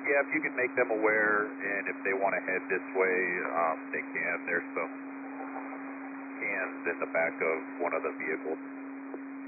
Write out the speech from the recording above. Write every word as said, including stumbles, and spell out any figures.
Yeah, if you can make them aware, and if they want to head this way, um, they can. There's some cans in the back of one of the vehicles.